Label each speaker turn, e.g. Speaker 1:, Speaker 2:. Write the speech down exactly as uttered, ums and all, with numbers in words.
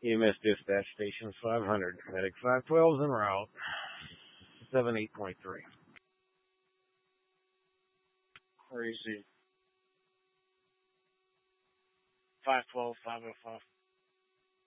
Speaker 1: E M S dispatch station five hundred. Medic five twelve is en route. seven eight point three.
Speaker 2: Crazy. five twelve, five oh five.